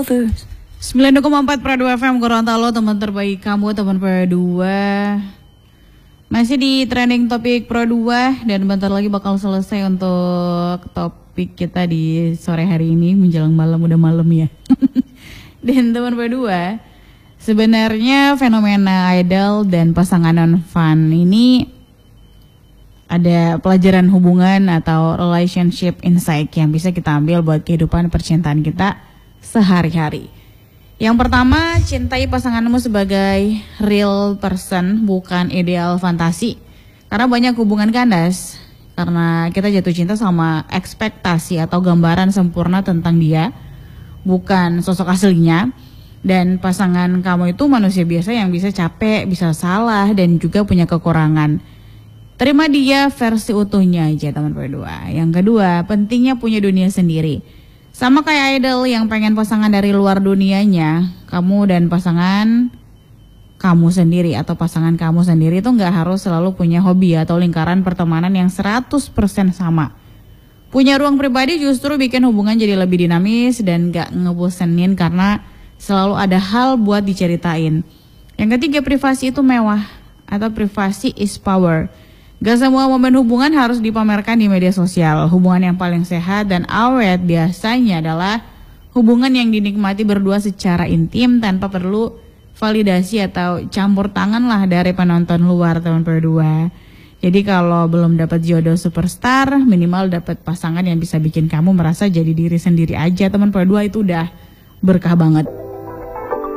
lovers. 9,4 Pro 2 FM Gorontalo, teman terbaik kamu, teman Pro 2. Masih di trending topik Pro 2 dan bentar lagi bakal selesai untuk topik kita di sore hari ini menjelang malam, udah malam ya. Dan teman Pro 2, sebenarnya fenomena idol dan pasangan non-fan ini ada pelajaran hubungan atau relationship insight yang bisa kita ambil buat kehidupan percintaan kita sehari-hari. Yang pertama, cintai pasanganmu sebagai real person, bukan ideal fantasi. Karena banyak hubungan kandas karena kita jatuh cinta sama ekspektasi atau gambaran sempurna tentang dia, bukan sosok aslinya. Dan pasangan kamu itu manusia biasa yang bisa capek, bisa salah, dan juga punya kekurangan. Terima dia versi utuhnya aja, teman berdua. Yang kedua, pentingnya punya dunia sendiri. Sama kayak idol yang pengen pasangan dari luar dunianya, kamu dan pasangan kamu sendiri atau pasangan kamu sendiri itu nggak harus selalu punya hobi atau lingkaran pertemanan yang 100% sama. Punya ruang pribadi justru bikin hubungan jadi lebih dinamis dan nggak ngebosenin karena selalu ada hal buat diceritain. Yang ketiga, privasi itu mewah atau privasi is power. Gak semua momen hubungan harus dipamerkan di media sosial. Hubungan yang paling sehat dan awet biasanya adalah hubungan yang dinikmati berdua secara intim tanpa perlu validasi atau campur tangan lah dari penonton luar, teman berdua. Jadi kalau belum dapat jodoh superstar, minimal dapat pasangan yang bisa bikin kamu merasa jadi diri sendiri aja, teman berdua, itu udah berkah banget.